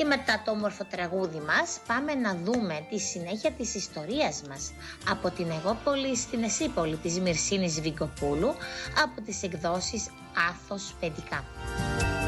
Και μετά το όμορφο τραγούδι μας πάμε να δούμε τη συνέχεια της ιστορίας μας από την Αιγόπολη στην Εσύπολη της Μυρσίνης Βικοπούλου από τις εκδόσεις Άθος Παιδικά.